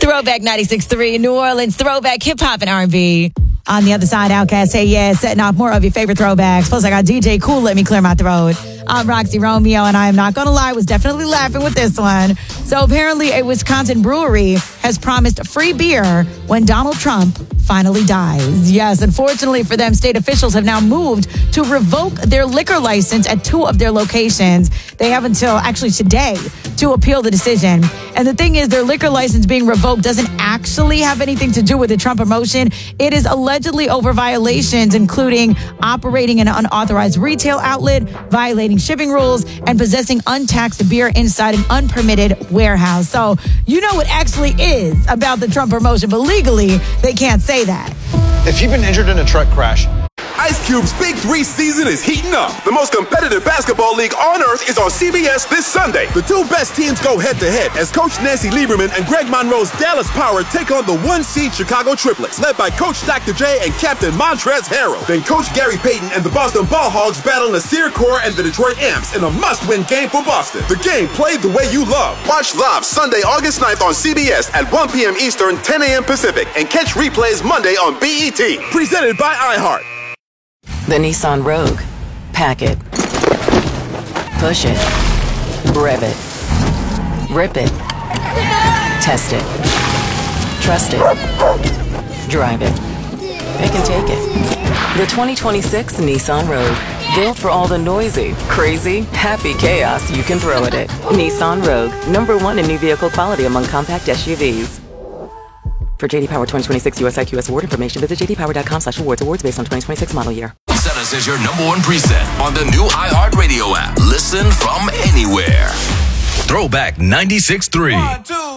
Throwback 96.3 New Orleans, throwback hip-hop and R&B. On the other side, Outkast, Hey Yeah, setting off more of your favorite throwbacks. Plus, I got DJ Cool, Let Me Clear My Throat. I'm Roxy Romeo, and I am not going to lie, was definitely laughing with this one. So apparently, a Wisconsin brewery has promised free beer when Donald Trump finally dies. Yes, unfortunately for them, state officials have now moved to revoke their liquor license at 2 of their locations. They have until actually today to appeal the decision. And the thing is, their liquor license being revoked doesn't actually have anything to do with the Trump promotion. It is allegedly over violations, including operating an unauthorized retail outlet, violating shipping rules, and possessing untaxed beer inside an unpermitted warehouse. So you know what actually is about the Trump promotion, but legally, they can't say that. If you've been injured in a truck crash, Ice Cube's Big 3 season is heating up. The most competitive basketball league on earth is on CBS this Sunday. The 2 best teams go head-to-head as Coach Nancy Lieberman and Greg Monroe's Dallas Power take on the 1-seed Chicago Triplets, led by Coach Dr. J and Captain Montrezl Harrell. Then Coach Gary Payton and the Boston Ball Hogs battle Nasir Kaur and the Detroit Amps in a must-win game for Boston. The game played the way you love. Watch live Sunday, August 9th on CBS at 1 p.m. Eastern, 10 a.m. Pacific, and catch replays Monday on BET. Presented by iHeart. The Nissan Rogue. Pack it. Push it. Rev it. Rip it. Test it. Trust it. Drive it. It can take it. The 2026 Nissan Rogue. Built for all the noisy, crazy, happy chaos you can throw at it. Nissan Rogue. #1 in new vehicle quality among compact SUVs. For JD Power 2026 US IQS award information, visit jdpower.com/awards. Awards based on 2026 model year. Set us as your #1 preset on the new iHeartRadio app. Listen from anywhere. Throwback 96.3.